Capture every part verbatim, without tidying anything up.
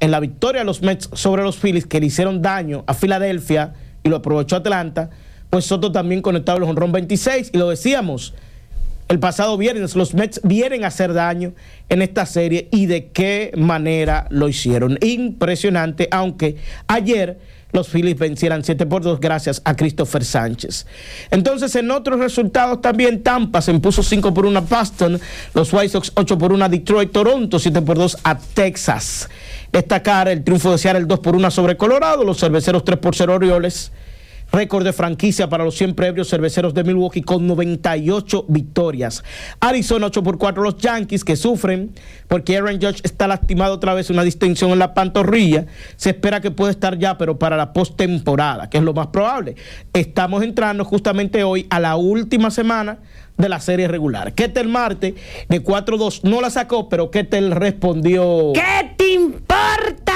en la victoria de los Mets sobre los Phillies, que le hicieron daño a Filadelfia y lo aprovechó Atlanta, pues Soto también conectaba el jonrón veintiséis, y lo decíamos el pasado viernes, los Mets vienen a hacer daño en esta serie, y de qué manera lo hicieron. Impresionante, aunque ayer los Phillies vencieran siete por dos gracias a Christopher Sánchez. Entonces, en otros resultados también, Tampa se impuso cinco por uno a Boston, los White Sox ocho por uno a Detroit, Toronto siete por dos a Texas. Destacar el triunfo de Seattle dos por uno sobre Colorado, los Cerveceros tres por cero Orioles. Récord de franquicia para los siempre ebrios Cerveceros de Milwaukee con noventa y ocho victorias. Arizona ocho por cuatro los Yankees, que sufren porque Aaron Judge está lastimado otra vez, una distensión en la pantorrilla. Se espera que pueda estar ya, pero para la postemporada, que es lo más probable. Estamos entrando justamente hoy a la última semana de la serie regular. Ketel Marte de cuatro dos no la sacó, pero Ketel respondió: ¿qué te importa?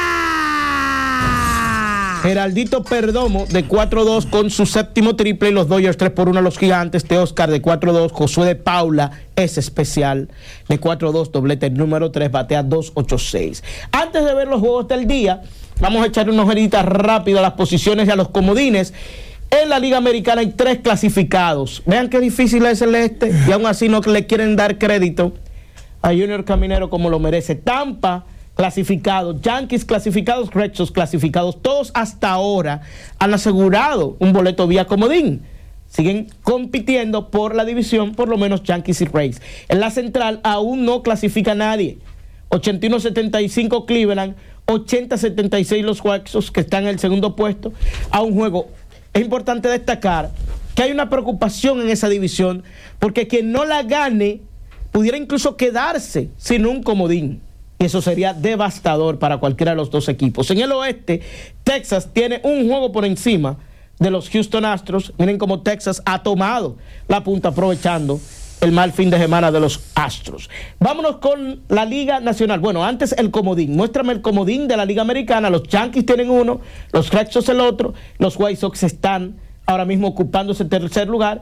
Geraldito Perdomo de cuatro dos con su séptimo triple, y los Dodgers tres por uno a los Gigantes. Teóscar de cuatro dos, Josué de Paula es especial de cuatro dos, doblete número tres, batea dos ochenta y seis. Antes de ver los juegos del día, vamos a echar una ojerita rápida a las posiciones y a los comodines. En la Liga Americana hay tres clasificados. Vean qué difícil es el este, y aún así no le quieren dar crédito a Junior Caminero como lo merece. Tampa clasificados, Yankees clasificados, Red Sox clasificados, todos hasta ahora han asegurado un boleto vía comodín. Siguen compitiendo por la división, por lo menos Yankees y Rays. En la central aún no clasifica nadie. ochenta y uno setenta y cinco Cleveland, ochenta setenta y seis los White Sox, que están en el segundo puesto a un juego. Es importante destacar que hay una preocupación en esa división, porque quien no la gane pudiera incluso quedarse sin un comodín. Y eso sería devastador para cualquiera de los dos equipos. En el oeste, Texas tiene un juego por encima de los Houston Astros. Miren cómo Texas ha tomado la punta aprovechando el mal fin de semana de los Astros. Vámonos con la Liga Nacional. Bueno, antes el comodín. Muéstrame el comodín de la Liga Americana. Los Yankees tienen uno, los Red Sox el otro, los White Sox están ahora mismo ocupando ese tercer lugar.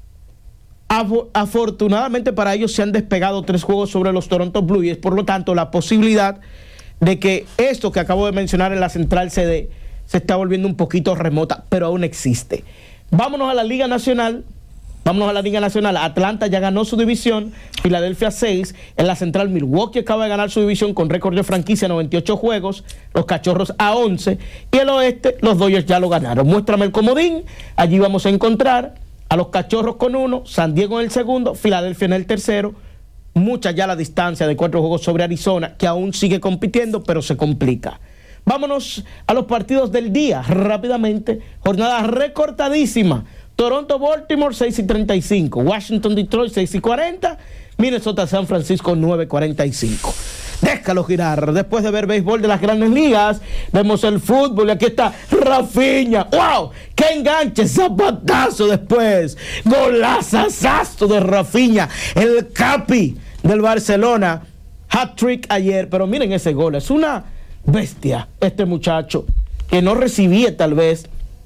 Afortunadamente para ellos se han despegado tres juegos sobre los Toronto Blue Jays, por lo tanto la posibilidad de que esto que acabo de mencionar en la central se dé se está volviendo un poquito remota, pero aún existe. Vámonos a la Liga Nacional. Vámonos a la Liga Nacional. Atlanta ya ganó su división, Filadelfia seis. En la central, Milwaukee acaba de ganar su división con récord de franquicia, noventa y ocho juegos. Los Cachorros a once. Y el oeste, los Dodgers ya lo ganaron. Muéstrame el comodín. Allí vamos a encontrar a los Cachorros con uno, San Diego en el segundo, Filadelfia en el tercero. Mucha ya la distancia de cuatro juegos sobre Arizona, que aún sigue compitiendo, pero se complica. Vámonos a los partidos del día rápidamente. Jornada recortadísima. Toronto-Baltimore seis y treinta y cinco, Washington-Detroit seis y cuarenta, Minnesota-San Francisco nueve y cuarenta y cinco. Déjalo girar. Después de ver béisbol de las grandes ligas, vemos el fútbol y aquí está Rafinha. ¡Wow! ¡Qué enganche! Zapatazo después. Golazazazo de Rafinha, el capi del Barcelona. Hat-trick ayer, pero miren ese gol. Es una bestia este muchacho, que no recibía tal vez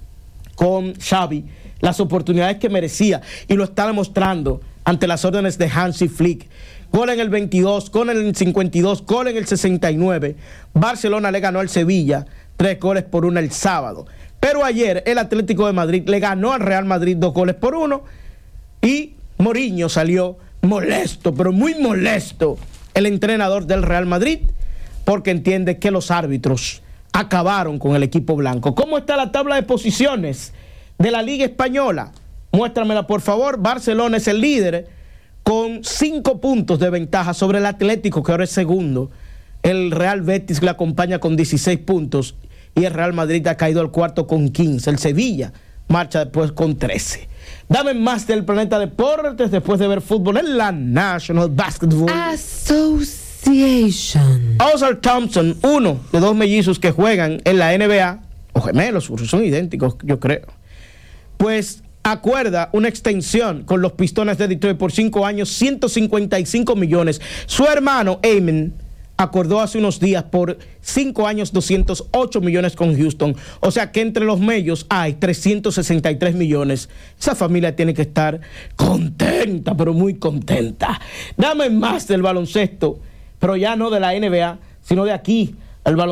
con Xavi las oportunidades que merecía, y lo está demostrando ante las órdenes de Hansi Flick. Gol en el veintidós, gol en el cincuenta y dos, gol en el sesenta y nueve. Barcelona le ganó al Sevilla tres goles por uno el sábado. Pero ayer el Atlético de Madrid le ganó al Real Madrid dos goles por uno, y Mourinho salió molesto, pero muy molesto, el entrenador del Real Madrid, porque entiende que los árbitros acabaron con el equipo blanco. ¿Cómo está la tabla de posiciones de la Liga Española? Muéstramela, por favor. Barcelona es el líder con cinco puntos de ventaja sobre el Atlético, que ahora es segundo. El Real Betis le acompaña con dieciséis puntos, y el Real Madrid ha caído al cuarto con quince. El Sevilla marcha después con trece. Dame más del Planeta Deportes después de ver fútbol en la National Basketball Association. Oscar Thompson, uno de dos mellizos que juegan en la N B A, o gemelos, son idénticos, yo creo, pues acuerda una extensión con los Pistones de Detroit por cinco años, ciento cincuenta y cinco millones. Su hermano, Amen, acordó hace unos días por cinco años, doscientos ocho millones con Houston. O sea que entre los medios hay trescientos sesenta y tres millones. Esa familia tiene que estar contenta, pero muy contenta. Dame más del baloncesto, pero ya no de la N B A, sino de aquí, el baloncesto.